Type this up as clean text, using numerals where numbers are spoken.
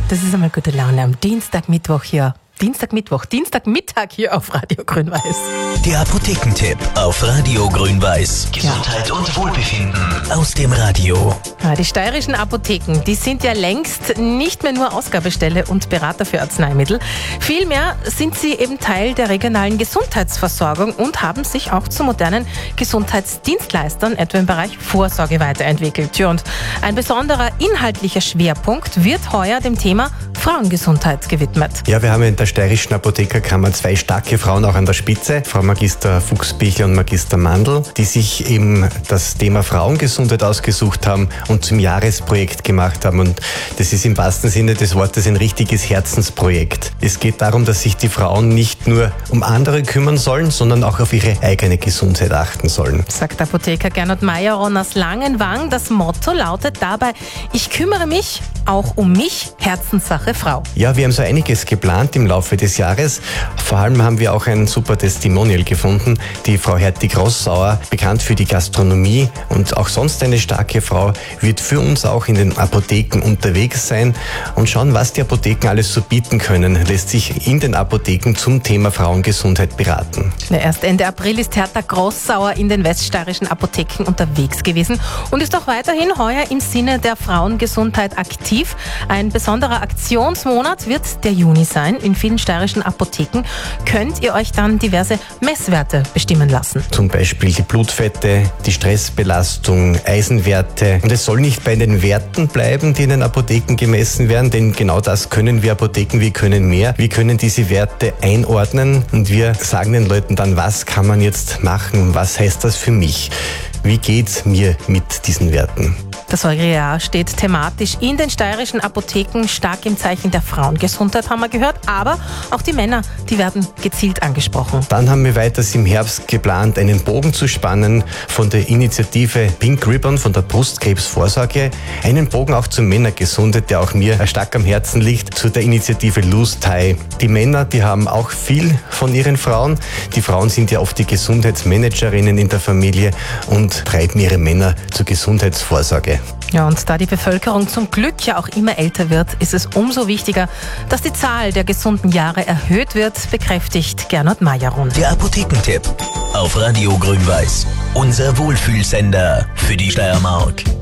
Das ist einmal gute Laune am Dienstagmittag hier auf Radio Grün-Weiß. Der Apothekentipp auf Radio Grün-Weiß. Gesundheit und Wohlbefinden aus dem Radio. Ja, die steirischen Apotheken, die sind ja längst nicht mehr nur Ausgabestelle und Berater für Arzneimittel. Vielmehr sind sie eben Teil der regionalen Gesundheitsversorgung und haben sich auch zu modernen Gesundheitsdienstleistern, etwa im Bereich Vorsorge, weiterentwickelt. Ja, und ein besonderer inhaltlicher Schwerpunkt wird heuer dem Thema Frauengesundheit gewidmet. Ja, wir haben in der steirischen Apothekerkammer zwei starke Frauen auch an der Spitze, Frau Magister Fuchsbichler und Magister Mandl, die sich eben das Thema Frauengesundheit ausgesucht haben und zum Jahresprojekt gemacht haben. Und das ist im wahrsten Sinne des Wortes ein richtiges Herzensprojekt. Es geht darum, dass sich die Frauen nicht nur um andere kümmern sollen, sondern auch auf ihre eigene Gesundheit achten sollen. Sagt Apotheker Gernot Mayeron aus Langenwang. Das Motto lautet dabei: Ich kümmere mich auch um mich, Herzenssache Frau. Ja, wir haben so einiges geplant im Laufe des Jahres. Vor allem haben wir auch ein super Testimonial gefunden. Die Frau Hertig-Rossauer, bekannt für die Gastronomie und auch sonst eine starke Frau, wird für uns auch in den Apotheken unterwegs sein und schauen, was die Apotheken alles so bieten können. Lässt sich in den Apotheken zum Thema Frauengesundheit beraten. Erst Ende April ist Hertig-Rossauer in den weststeirischen Apotheken unterwegs gewesen und ist auch weiterhin heuer im Sinne der Frauengesundheit aktiv. Ein besonderer Aktionsmonat wird der Juni sein. In vielen steirischen Apotheken könnt ihr euch dann diverse Messwerte bestimmen lassen. Zum Beispiel die Blutfette, die Stressbelastung, Eisenwerte. Und es soll nicht bei den Werten bleiben, die in den Apotheken gemessen werden, denn genau das können wir Apotheken, wir können mehr. Wir können diese Werte einordnen und wir sagen den Leuten dann, was kann man jetzt machen, was heißt das für mich? Wie geht's mir mit diesen Werten? Das heutige Jahr steht thematisch in den steirischen Apotheken stark im Zeichen der Frauengesundheit, haben wir gehört. Aber auch die Männer, die werden gezielt angesprochen. Dann haben wir weiters im Herbst geplant, einen Bogen zu spannen von der Initiative Pink Ribbon, von der Brustkrebsvorsorge. Einen Bogen auch zur Männergesundheit, der auch mir stark am Herzen liegt, zu der Initiative Lose Tie. Die Männer, die haben auch viel von ihren Frauen. Die Frauen sind ja oft die Gesundheitsmanagerinnen in der Familie und treiben ihre Männer zur Gesundheitsvorsorge. Ja, und da die Bevölkerung zum Glück ja auch immer älter wird, ist es umso wichtiger, dass die Zahl der gesunden Jahre erhöht wird, bekräftigt Gernot Mayeron. Der Apothekentipp auf Radio Grün-Weiß. Unser Wohlfühlsender für die Steiermark.